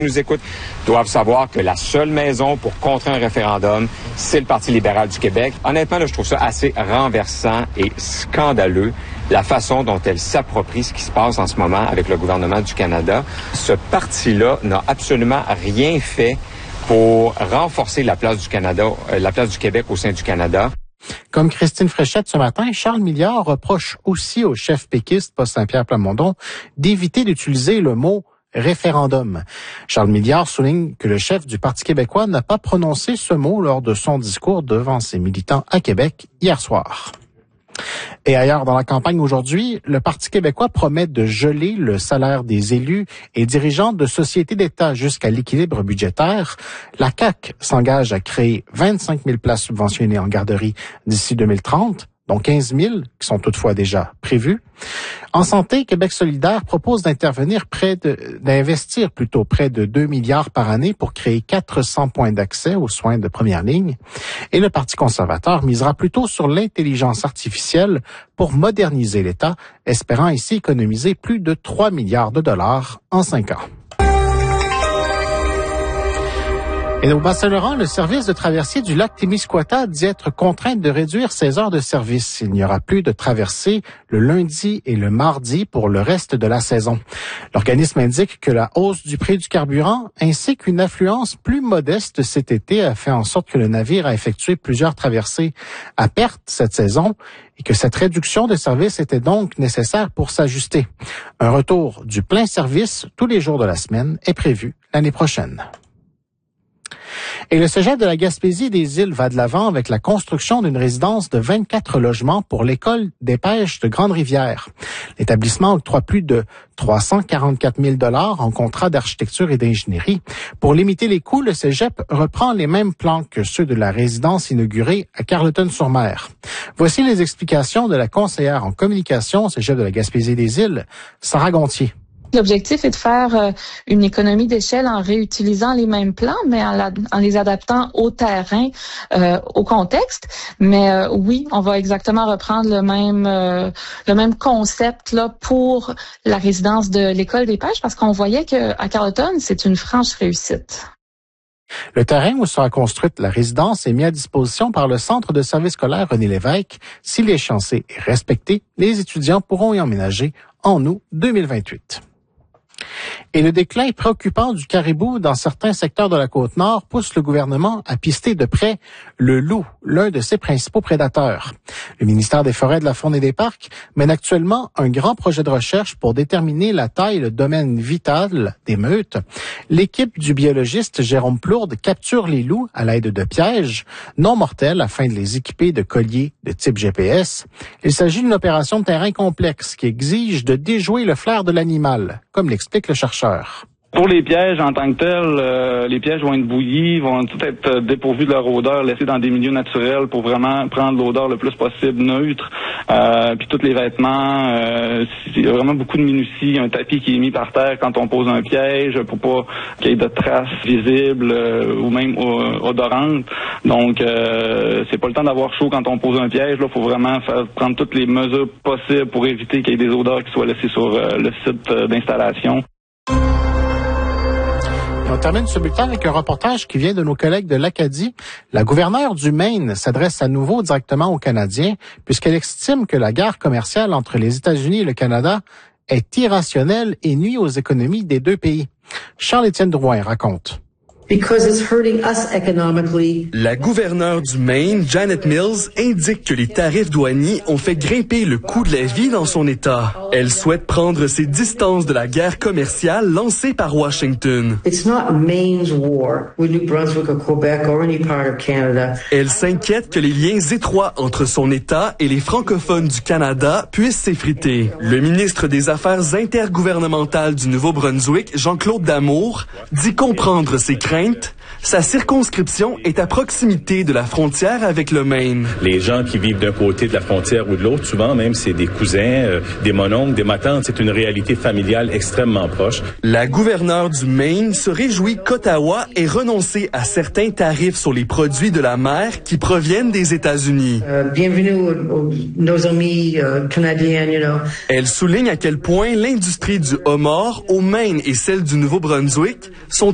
Nous écoutent doivent savoir que la seule maison pour contrer un référendum, c'est le Parti libéral du Québec. Honnêtement, là, je trouve ça assez renversant et scandaleux, la façon dont elle s'approprie ce qui se passe en ce moment avec le gouvernement du Canada. Ce parti-là n'a absolument rien fait pour renforcer la place du Canada, la place du Québec au sein du Canada. Comme Christine Fréchette ce matin, Charles Milliard reproche aussi au chef péquiste, Paul Saint-Pierre Plamondon, d'éviter d'utiliser le mot référendum. Charles Milliard souligne que le chef du Parti québécois n'a pas prononcé ce mot lors de son discours devant ses militants à Québec hier soir. Et ailleurs dans la campagne aujourd'hui, le Parti québécois promet de geler le salaire des élus et dirigeants de sociétés d'État jusqu'à l'équilibre budgétaire. La CAQ s'engage à créer 25 000 places subventionnées en garderie d'ici 2030, dont 15 000 qui sont toutefois déjà prévues. En santé, Québec solidaire propose d'investir près de 2 milliards par année pour créer 400 points d'accès aux soins de première ligne. Et le Parti conservateur misera plutôt sur l'intelligence artificielle pour moderniser l'État, espérant ainsi économiser plus de 3 milliards de dollars en 5 ans. Et au Bas-Saint-Laurent, le service de traversier du lac Témiscouata dit être contraint de réduire ses heures de service. Il n'y aura plus de traversée le lundi et le mardi pour le reste de la saison. L'organisme indique que la hausse du prix du carburant ainsi qu'une affluence plus modeste cet été a fait en sorte que le navire a effectué plusieurs traversées à perte cette saison et que cette réduction de service était donc nécessaire pour s'ajuster. Un retour du plein service tous les jours de la semaine est prévu l'année prochaine. Et le Cégep de la Gaspésie des Îles va de l'avant avec la construction d'une résidence de 24 logements pour l'École des pêches de Grande-Rivière. L'établissement octroie plus de 344 000 $ en contrat d'architecture et d'ingénierie. Pour limiter les coûts, le Cégep reprend les mêmes plans que ceux de la résidence inaugurée à Carleton-sur-Mer. Voici les explications de la conseillère en communication au Cégep de la Gaspésie des Îles, Sarah Gontier. L'objectif est de faire une économie d'échelle en réutilisant les mêmes plans, mais en les adaptant au terrain, au contexte. Mais oui, on va exactement reprendre le même concept là pour la résidence de l'École des pêches, parce qu'on voyait qu'à Carleton, c'est une franche réussite. Le terrain où sera construite la résidence est mis à disposition par le Centre de services scolaires René Lévesque. Si l'échéancier est respecté, les étudiants pourront y emménager en août 2028. Et le déclin préoccupant du caribou dans certains secteurs de la Côte-Nord pousse le gouvernement à pister de près le loup, l'un de ses principaux prédateurs. Le ministère des Forêts, de la Faune et des Parcs mène actuellement un grand projet de recherche pour déterminer la taille et le domaine vital des meutes. L'équipe du biologiste Jérôme Plourde capture les loups à l'aide de pièges non mortels afin de les équiper de colliers de type GPS. Il s'agit d'une opération de terrain complexe qui exige de déjouer le flair de l'animal, comme l'explique le chercheur. Pour les pièges en tant que tels, les pièges vont être bouillis, vont tout être dépourvus de leur odeur, laissés dans des milieux naturels pour vraiment prendre l'odeur le plus possible neutre. Puis tous les vêtements, il y a vraiment beaucoup de minutie, un tapis qui est mis par terre quand on pose un piège pour pas qu'il y ait de traces visibles ou même odorantes. Donc c'est pas le temps d'avoir chaud quand on pose un piège. Là, faut vraiment prendre toutes les mesures possibles pour éviter qu'il y ait des odeurs qui soient laissées sur le site d'installation. On termine ce bulletin avec un reportage qui vient de nos collègues de l'Acadie. La gouverneure du Maine s'adresse à nouveau directement aux Canadiens puisqu'elle estime que la guerre commerciale entre les États-Unis et le Canada est irrationnelle et nuit aux économies des deux pays. Charles-Étienne Drouin raconte. La gouverneure du Maine, Janet Mills, indique que les tarifs douaniers ont fait grimper le coût de la vie dans son État. Elle souhaite prendre ses distances de la guerre commerciale lancée par Washington. Elle s'inquiète que les liens étroits entre son État et les francophones du Canada puissent s'effriter. Le ministre des Affaires intergouvernementales du Nouveau-Brunswick, Jean-Claude Damour, dit comprendre ses craintes. Sa circonscription est à proximité de la frontière avec le Maine. Les gens qui vivent d'un côté de la frontière ou de l'autre, souvent même c'est des cousins, des mononcles, des matantes. C'est une réalité familiale extrêmement proche. La gouverneure du Maine se réjouit qu'Ottawa ait renoncé à certains tarifs sur les produits de la mer qui proviennent des États-Unis. Bienvenue nos amis canadiens, Elle souligne à quel point l'industrie du homard au Maine et celle du Nouveau-Brunswick sont